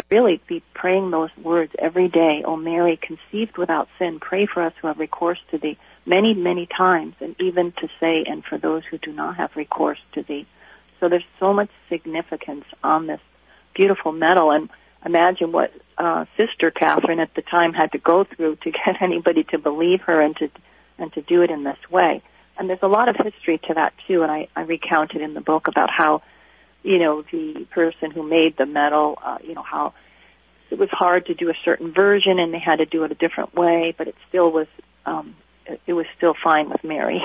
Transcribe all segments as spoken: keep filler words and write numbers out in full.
really be praying those words every day. O Mary, conceived without sin, pray for us who have recourse to thee, many, many times, and even to say, and for those who do not have recourse to thee. So there's so much significance on this beautiful medal, and imagine what uh, Sister Catherine at the time had to go through to get anybody to believe her and to and to do it in this way. And there's a lot of history to that, too, and I, I recounted in the book about how, you know, the person who made the medal, uh, you know, how it was hard to do a certain version and they had to do it a different way, but it still was, um, it, it was still fine with Mary.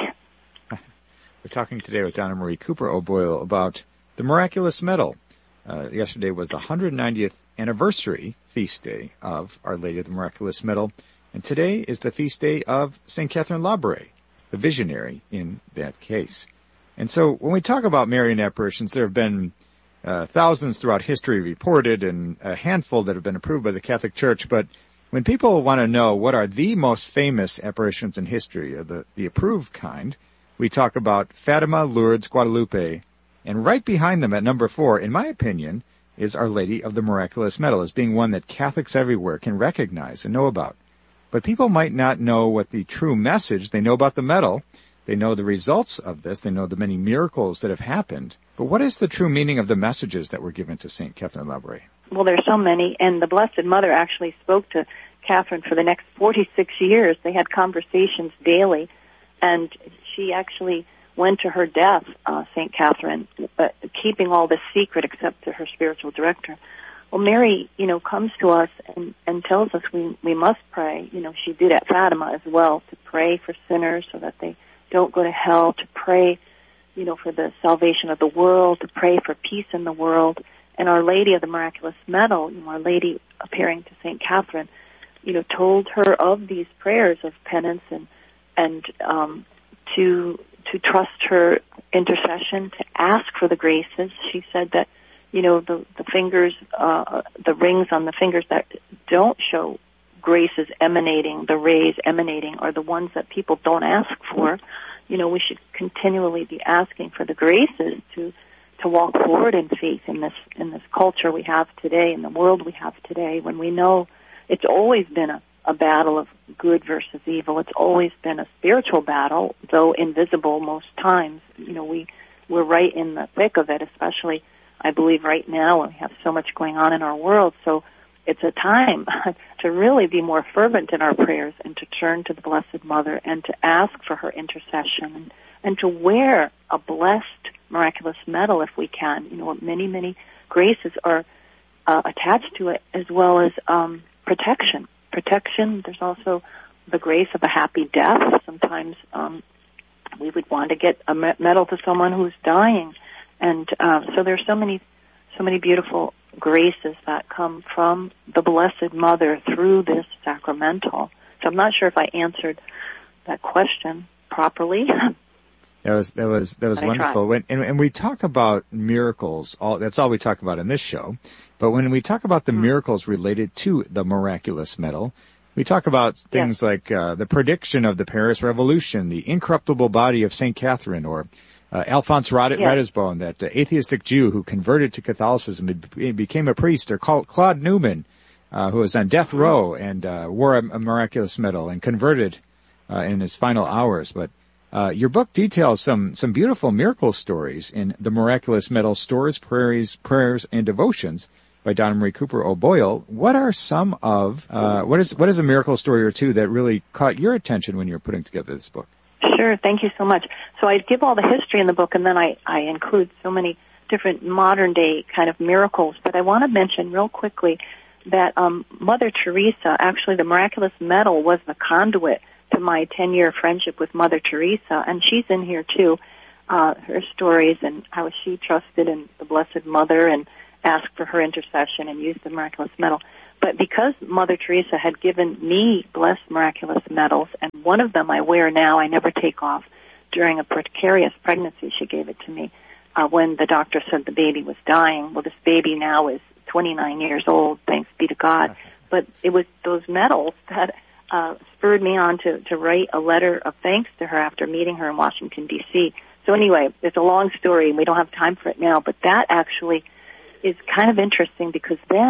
We're talking today with Donna Marie Cooper O'Boyle about the miraculous medal. Uh, yesterday was the one hundred ninetieth anniversary feast day of Our Lady of the Miraculous Medal, and today is the feast day of Saint Catherine Labouré, the visionary in that case. And so when we talk about Marian apparitions, there have been uh, thousands throughout history reported and a handful that have been approved by the Catholic Church. But when people want to know what are the most famous apparitions in history, uh, the, the approved kind, we talk about Fatima, Lourdes, Guadalupe, and right behind them at number four, in my opinion, is Our Lady of the Miraculous Medal as being one that Catholics everywhere can recognize and know about. But people might not know what the true message, they know about the medal, they know the results of this, they know the many miracles that have happened. But what is the true meaning of the messages that were given to Saint Catherine Labouré? Well, there's so many, and the Blessed Mother actually spoke to Catherine for the next forty-six years. They had conversations daily, and she actually went to her death, uh, Saint Catherine, uh, keeping all this secret except to her spiritual director. Well, Mary, you know, comes to us and, and tells us we, we must pray. You know, she did at Fatima as well, to pray for sinners so that they don't go to hell, to pray, you know, for the salvation of the world, to pray for peace in the world. And Our Lady of the Miraculous Medal, you know, Our Lady appearing to Saint Catherine, you know, told her of these prayers of penance and, and um, to to trust her intercession, to ask for the graces. She said that, you know, the, the fingers, uh, the rings on the fingers that don't show graces emanating, the rays emanating, are the ones that people don't ask for. You know, we should continually be asking for the graces to to walk forward in faith in this in this culture we have today, in the world we have today, when we know it's always been a, a battle of good versus evil. It's always been a spiritual battle, though invisible most times. You know, we, we're right in the thick of it, especially, I believe, right now when we have so much going on in our world. So it's a time to really be more fervent in our prayers and to turn to the Blessed Mother and to ask for her intercession and, and to wear a blessed miraculous medal if we can. You know, many, many graces are uh, attached to it, as well as um, protection. Protection, there's also the grace of a happy death. Sometimes um, we would want to get a medal to someone who's dying. And uh, so there's so many, so many beautiful graces that come from the Blessed Mother through this sacramental. So I'm not sure if I answered that question properly. That was that was that was but wonderful. When, and, and we talk about miracles. All that's all we talk about in this show. But when we talk about the mm-hmm. miracles related to the miraculous medal, we talk about things yes. like uh, the prediction of the Paris Revolution, the incorruptible body of Saint Catherine, or uh, Alphonse Rad- yes. Ratisbonne, that uh, atheistic Jew who converted to Catholicism and became a priest, or Claude Newman, uh, who was on death row and uh, wore a, a miraculous medal and converted uh, in his final hours. But Uh, your book details some, some beautiful miracle stories in The Miraculous Medal, Stories, Prayers, Prayers, and Devotions by Donna Marie Cooper O'Boyle. What are some of, uh, what is, what is a miracle story or two that really caught your attention when you were putting together this book? Sure, thank you so much. So I give all the history in the book, and then I, I include so many different modern day kind of miracles. But I want to mention real quickly that um, Mother Teresa, actually the Miraculous Medal was the conduit to my ten-year friendship with Mother Teresa, and she's in here too, uh, her stories and how she trusted in the Blessed Mother and asked for her intercession and used the miraculous medal. But because Mother Teresa had given me blessed miraculous medals, and one of them I wear now, I never take off, during a precarious pregnancy, she gave it to me uh, when the doctor said the baby was dying. Well, this baby now is twenty-nine years old, thanks be to God. But it was those medals that Uh, spurred me on to, to write a letter of thanks to her after meeting her in Washington, D C So anyway, it's a long story, and we don't have time for it now, but that actually is kind of interesting because then,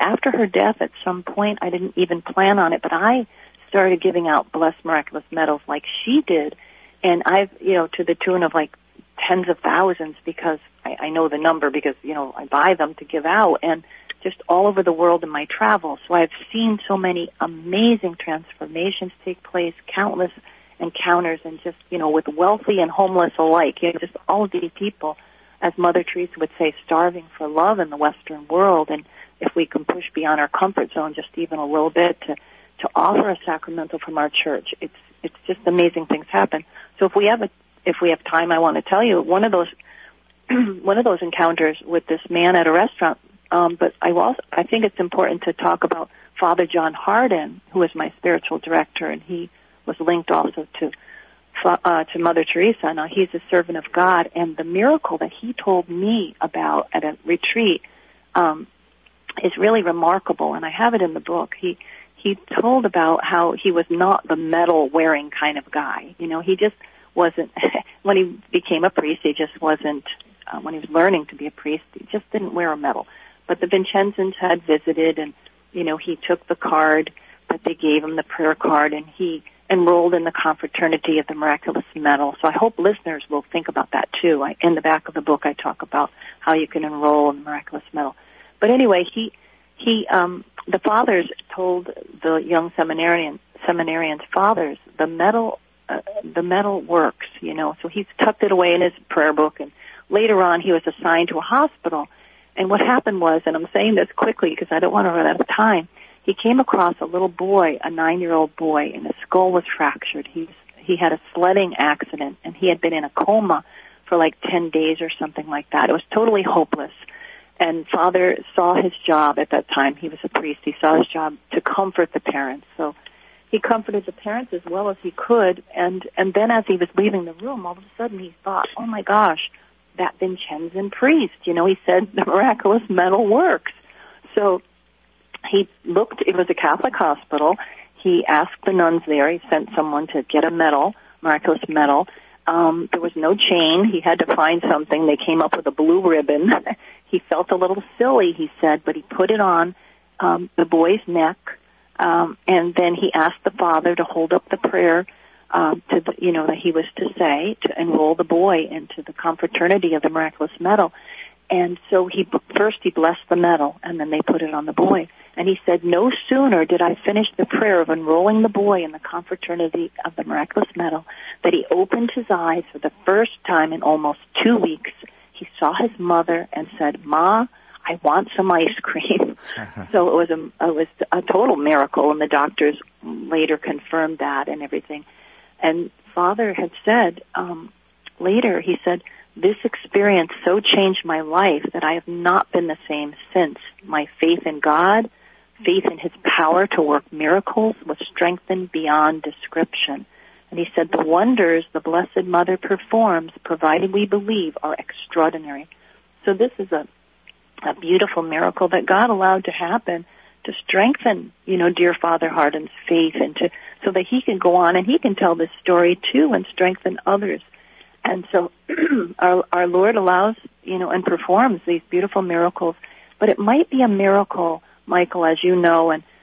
after her death, at some point, I didn't even plan on it, but I started giving out blessed miraculous medals like she did, and I've, you know, to the tune of like tens of thousands, because I, I know the number because, you know, I buy them to give out, and just all over the world in my travels. So I've seen so many amazing transformations take place, countless encounters, and just, you know, with wealthy and homeless alike, you know, just all of these people, as Mother Teresa would say, starving for love in the Western world. And if we can push beyond our comfort zone just even a little bit to, to offer a sacramental from our church, it's it's just amazing things happen. So if we have a if we have time, I want to tell you one of those one of those encounters with this man at a restaurant. Um, but I also I think it's important to talk about Father John Hardin, who was my spiritual director, and he was linked also to uh, to Mother Teresa. Now, he's a servant of God, and the miracle that he told me about at a retreat um, is really remarkable, and I have it in the book. He he told about how he was not the medal-wearing kind of guy. You know, he just wasn't, when he became a priest, he just wasn't, uh, when he was learning to be a priest, he just didn't wear a medal. But the Vincenzans had visited, and, you know, he took the card that they gave him, the prayer card, and he enrolled in the confraternity of the Miraculous Medal. So I hope listeners will think about that too. I, in the back of the book, I talk about how you can enroll in the Miraculous Medal. But anyway, he, he, um, the fathers told the young seminarian, seminarians' fathers, the medal, uh, the medal works, you know. So he's tucked it away in his prayer book, and later on he was assigned to a hospital. And what happened was, and I'm saying this quickly because I don't want to run out of time, he came across a little boy, a nine-year-old boy, and his skull was fractured. He was, he had a sledding accident, and he had been in a coma for like ten days or something like that. It was totally hopeless. And Father saw his job at that time. He was a priest. He saw his job to comfort the parents. So he comforted the parents as well as he could. And, and then as he was leaving the room, all of a sudden he thought, oh, my gosh, that Vincenzan priest, you know, he said the Miraculous Medal works. So he looked, it was a Catholic hospital. He asked the nuns there, he sent someone to get a medal, Miraculous Medal. Um, there was no chain. He had to find something. They came up with a blue ribbon. He felt a little silly, he said, but he put it on um, the boy's neck, um, and then he asked the father to hold up the prayer um, to the, you know, that he was to say, to enroll the boy into the confraternity of the Miraculous Medal. And so he first he blessed the medal, and then they put it on the boy. And he said, no sooner did I finish the prayer of enrolling the boy in the confraternity of the Miraculous Medal that he opened his eyes for the first time in almost two weeks. He saw his mother and said, Ma, I want some ice cream. So it was a it was a total miracle, and the doctors later confirmed that and everything. And Father had said um, later, he said, this experience so changed my life that I have not been the same since. My faith in God, faith in His power to work miracles was strengthened beyond description. And he said, the wonders the Blessed Mother performs, provided we believe, are extraordinary. So this is a, a beautiful miracle that God allowed to happen to strengthen, you know, dear Father Hardin's faith, and to so that he can go on and he can tell this story too and strengthen others. And so our, our Lord allows, you know, and performs these beautiful miracles. But it might be a miracle, Michael, as you know, and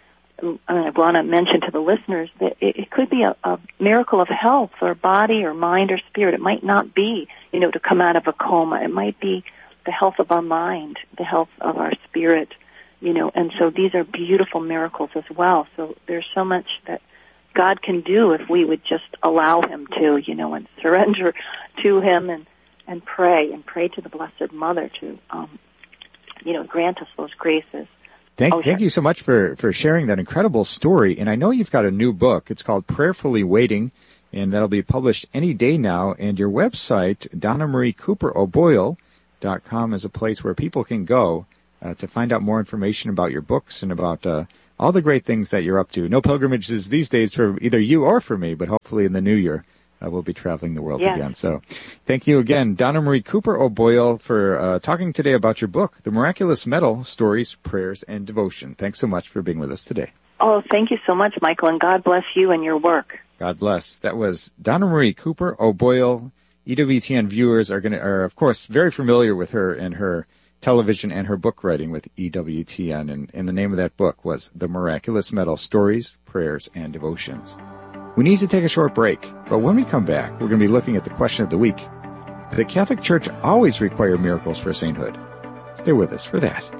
I want to mention to the listeners that it, it could be a, a miracle of health or body or mind or spirit. It might not be, you know, to come out of a coma. It might be the health of our mind, the health of our spirit, you know. And so these are beautiful miracles as well. So there's so much that God can do if we would just allow Him to, you know, and surrender to Him and, and pray and pray to the Blessed Mother to, um, you know, grant us those graces. Thank, oh, thank you so much for, for sharing that incredible story. And I know you've got a new book. It's called Prayerfully Waiting, and that'll be published any day now. And your website, Donna Marie Cooper O'Boyle dot com, is a place where people can go uh, to find out more information about your books and about uh, all the great things that you're up to. No pilgrimages these days for either you or for me, but hopefully in the new year uh, we'll be traveling the world yes. again. So thank you again, Donna Marie Cooper O'Boyle, for uh, talking today about your book, The Miraculous Medal, Stories, Prayers, and Devotion. Thanks so much for being with us today. Oh, thank you so much, Michael, and God bless you and your work. God bless. That was Donna Marie Cooper O'Boyle. E W T N viewers are going to are, of course, very familiar with her and her television, and her book writing with E W T N. And, and the name of that book was The Miraculous Medal, Stories, Prayers, and Devotions. We need to take a short break, but when we come back, we're going to be looking at the question of the week. Did the Catholic Church always require miracles for sainthood? Stay with us for that.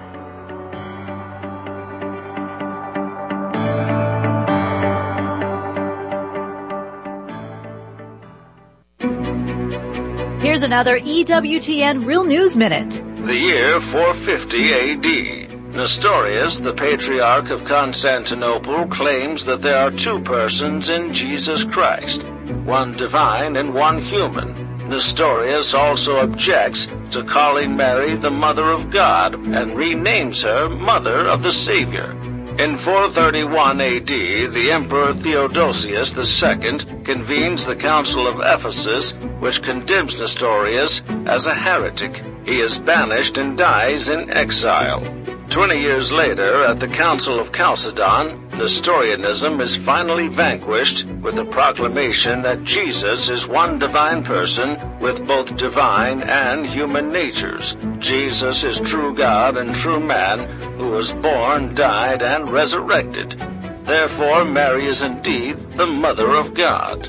Here's another E W T N Real News Minute. The year four fifty A D. Nestorius, the Patriarch of Constantinople, claims that there are two persons in Jesus Christ, one divine and one human. Nestorius also objects to calling Mary the Mother of God and renames her Mother of the Savior. In four thirty-one A D, the Emperor Theodosius the Second convenes the Council of Ephesus, which condemns Nestorius as a heretic. He is banished and dies in exile. Twenty years later, at the Council of Chalcedon, Nestorianism is finally vanquished with the proclamation that Jesus is one divine person with both divine and human natures. Jesus is true God and true man, who was born, died, and resurrected. Therefore, Mary is indeed the Mother of God.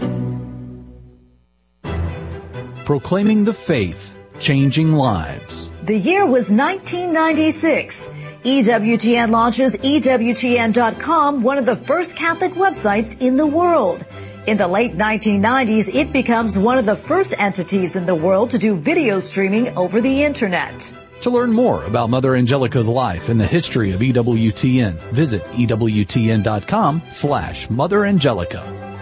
Proclaiming the faith, changing lives. The year was nineteen ninety-six. E W T N launches E W T N dot com, one of the first Catholic websites in the world. In the late nineteen nineties, it becomes one of the first entities in the world to do video streaming over the Internet. To learn more about Mother Angelica's life and the history of E W T N, visit E W T N dot com slash Mother Angelica.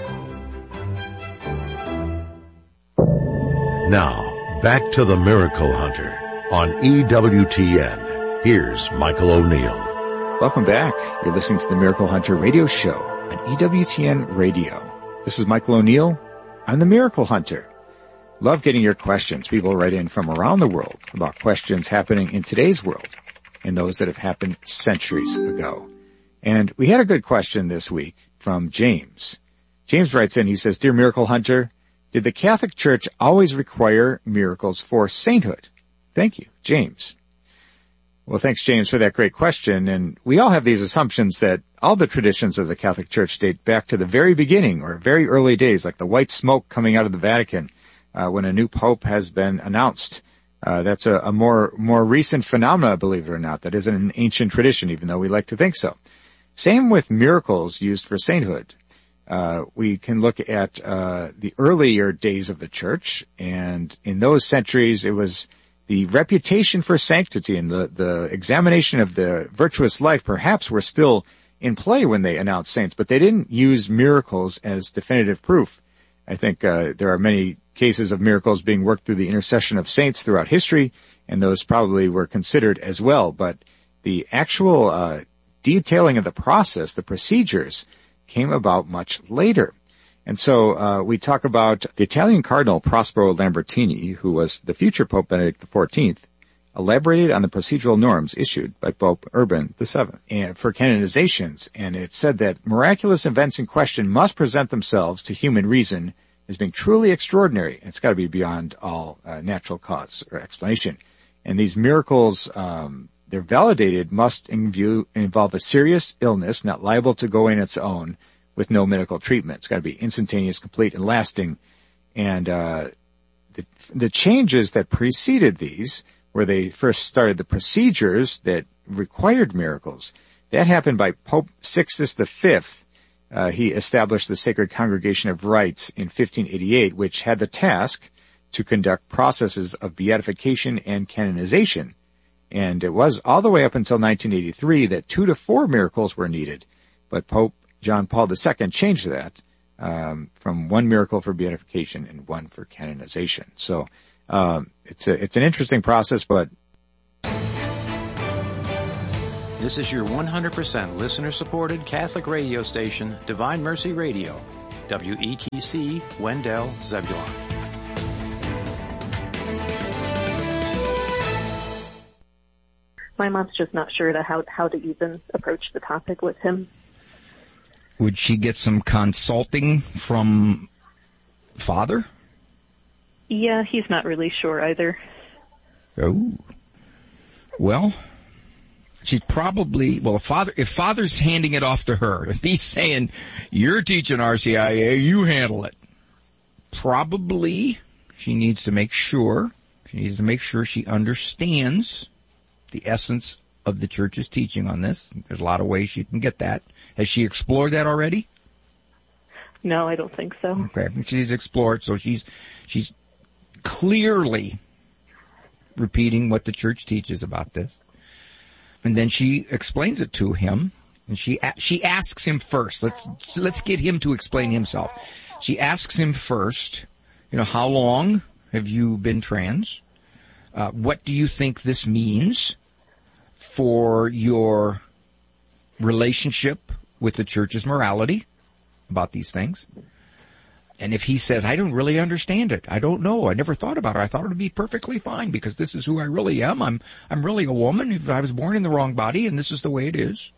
Now, back to the Miracle Hunter on E W T N. Here's Michael O'Neill. Welcome back. You're listening to the Miracle Hunter radio show on E W T N Radio. This is Michael O'Neill. I'm the Miracle Hunter. Love getting your questions. People write in from around the world about questions happening in today's world and those that have happened centuries ago. And we had a good question this week from James. James writes in, he says, Dear Miracle Hunter, did the Catholic Church always require miracles for sainthood? Thank you, James. Well, thanks, James, for that great question. And we all have these assumptions that all the traditions of the Catholic Church date back to the very beginning or very early days, like the white smoke coming out of the Vatican uh, when a new pope has been announced. Uh, that's a, a more more recent phenomena, believe it or not. That isn't an ancient tradition, even though we like to think so. Same with miracles used for sainthood. Uh, we can look at uh, the earlier days of the Church, and in those centuries, it was the reputation for sanctity and the, the examination of the virtuous life perhaps were still in play when they announced saints, but they didn't use miracles as definitive proof. I think uh, there are many cases of miracles being worked through the intercession of saints throughout history, and those probably were considered as well. But the actual uh, detailing of the process, the procedures, came about much later. And so uh, we talk about the Italian Cardinal Prospero Lambertini, who was the future Pope Benedict the fourteenth, elaborated on the procedural norms issued by Pope Urban the seventh and for canonizations, and it said that miraculous events in question must present themselves to human reason as being truly extraordinary, and it's got to be beyond all uh, natural cause or explanation. And these miracles, um, they're validated, must inv- involve a serious illness, not liable to go in its own, with no medical treatment. It's got to be instantaneous, complete, and lasting. And uh the, the changes that preceded these, where they first started the procedures that required miracles, that happened by Pope Sixtus the Fifth. Uh, he established the Sacred Congregation of Rites in fifteen eighty-eight, which had the task to conduct processes of beatification and canonization. And it was all the way up until nineteen eighty-three that two to four miracles were needed. But Pope John Paul the Second changed that um, from one miracle for beatification and one for canonization. So um, it's a, it's an interesting process, but this is your one hundred percent listener-supported Catholic radio station, Divine Mercy Radio, W E T C, Wendell, Zebulon. My mom's just not sure to how how to even approach the topic with him. Would she get some consulting from Father? Yeah, he's not really sure either. Oh. Well, she's probably, well, if father, if father's handing it off to her, if he's saying, you're teaching R C I A, you handle it, probably she needs to make sure, she needs to make sure she understands the essence of the church's teaching on this. There's a lot of ways she can get that. Has she explored that already? No, I don't think so. Okay, she needs to explore it, so she's, she's clearly repeating what the church teaches about this. And then she explains it to him, and she she asks him first. Let's let's get him to explain himself. She asks him first, you know, how long have you been trans? Uh, what do you think this means for your relationship with the church's morality about these things? And if he says, I don't really understand it, I don't know, I never thought about it, I thought it would be perfectly fine because this is who I really am, I'm I'm really a woman, if I was born in the wrong body and this is the way it is.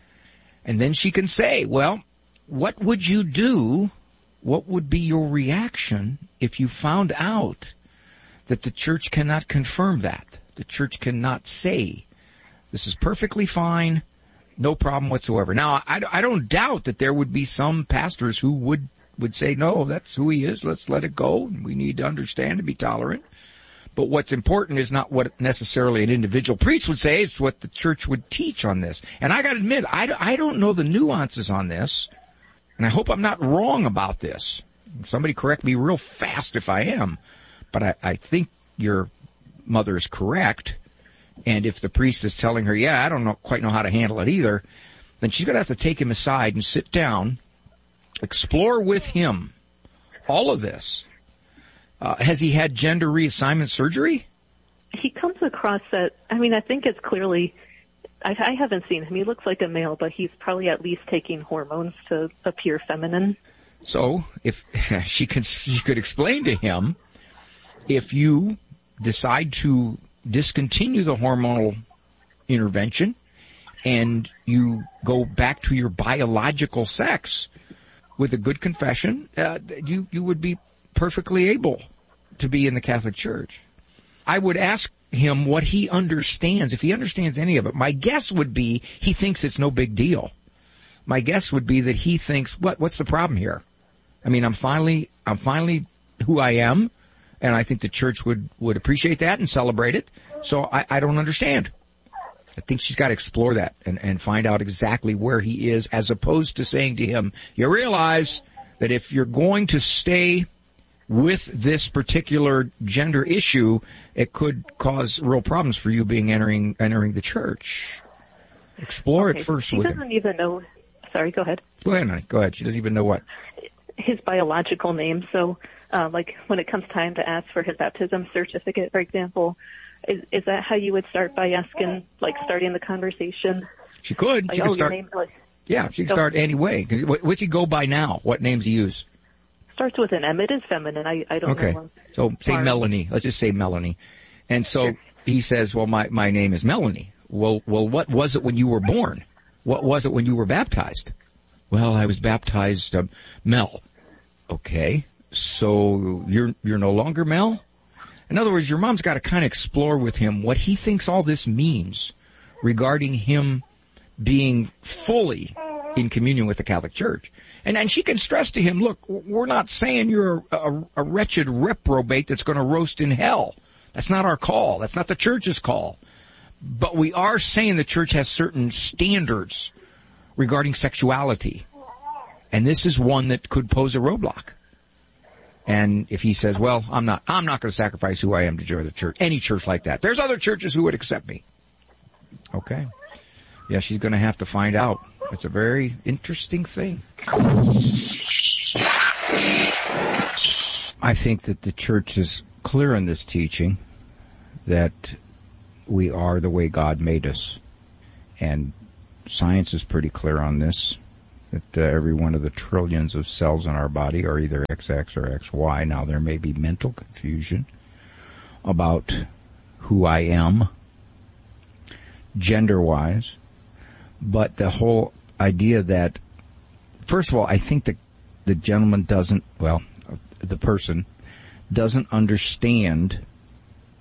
And then she can say, well, what would you do, what would be your reaction if you found out that the church cannot confirm that? The church cannot say, this is perfectly fine, no problem whatsoever. Now, I, I don't doubt that there would be some pastors who would would say, no, that's who he is. Let's let it go. We need to understand and be tolerant. But what's important is not what necessarily an individual priest would say. It's what the church would teach on this. And I got to admit, I, I don't know the nuances on this. And I hope I'm not wrong about this. Somebody correct me real fast if I am. But I, I think your mother is correct. And if the priest is telling her, yeah, I don't know, quite know how to handle it either, then she's going to have to take him aside and sit down, explore with him all of this. Uh, has he had gender reassignment surgery? He comes across that, I mean, I think it's clearly, I, I haven't seen him. He looks like a male, but he's probably at least taking hormones to appear feminine. So if she can, she could explain to him, if you decide to discontinue the hormonal intervention and you go back to your biological sex, with a good confession, uh, you, you would be perfectly able to be in the Catholic Church. I would ask him what he understands, if he understands any of it. My guess would be he thinks it's no big deal. My guess would be that he thinks, what, what's the problem here? I mean, I'm finally, I'm finally who I am, and I think the church would, would appreciate that and celebrate it. So I, I don't understand. I think she's got to explore that and, and find out exactly where he is, as opposed to saying to him, you realize that if you're going to stay with this particular gender issue, it could cause real problems for you being entering entering the church. Explore okay, it first she with him. She doesn't even know, sorry, go ahead. Go ahead, honey. Go ahead. She doesn't even know what? His biological name. So, uh, like when it comes time to ask for his baptism certificate, for example, Is, is that how you would start by asking, like starting the conversation? She could. Like, she could oh, start. your name, like, yeah, she can so, start any way. Cause what, what's he go by now? What names he use? Starts with an M. It is feminine. I, I don't okay. know. Okay. So say Mark. Melanie. Let's just say Melanie. And so sure. He says, well, my, my name is Melanie. Well, well, what was it when you were born? What was it when you were baptized? Well, I was baptized, um, Mel. Okay. So you're, you're no longer Mel? In other words, your mom's got to kind of explore with him what he thinks all this means regarding him being fully in communion with the Catholic Church. And and she can stress to him, look, we're not saying you're a, a, a wretched reprobate that's going to roast in hell. That's not our call. That's not the church's call. But we are saying the church has certain standards regarding sexuality. And this is one that could pose a roadblock. And if he says, well, I'm not, I'm not going to sacrifice who I am to join the church, any church like that. There's other churches who would accept me. Okay. Yeah, she's going to have to find out. It's a very interesting thing. I think that the church is clear in this teaching that we are the way God made us. And science is pretty clear on this. That uh, every one of the trillions of cells in our body are either X X or X Y. Now, there may be mental confusion about who I am, gender-wise, but the whole idea that, first of all, I think that the gentleman doesn't, well, the person doesn't understand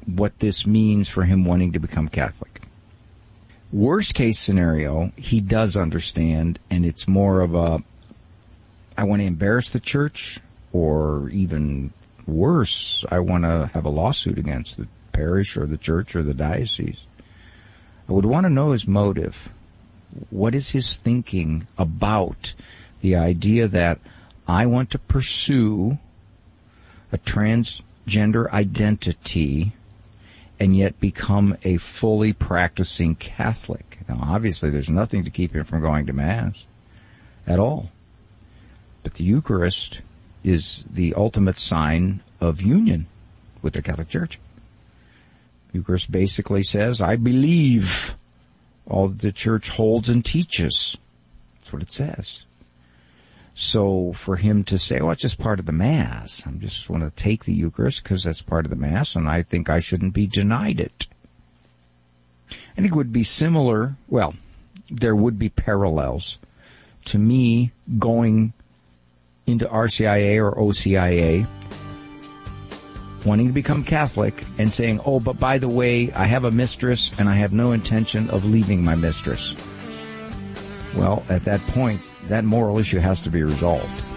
what this means for him wanting to become Catholic. Worst case scenario, he does understand, and it's more of a, I want to embarrass the church, or even worse, I want to have a lawsuit against the parish or the church or the diocese. I would want to know his motive. What is his thinking about the idea that I want to pursue a transgender identity and yet become a fully practicing Catholic? Now, obviously, there's nothing to keep him from going to Mass at all. But the Eucharist is the ultimate sign of union with the Catholic Church. Eucharist basically says, I believe all that the Church holds and teaches. That's what it says. So for him to say, oh, it's just part of the Mass. I just want to take the Eucharist because that's part of the Mass, and I think I shouldn't be denied it. I think it would be similar, well, there would be parallels to me going into R C I A or O C I A, wanting to become Catholic, and saying, oh, but by the way, I have a mistress and I have no intention of leaving my mistress. Well, at that point, that moral issue has to be resolved.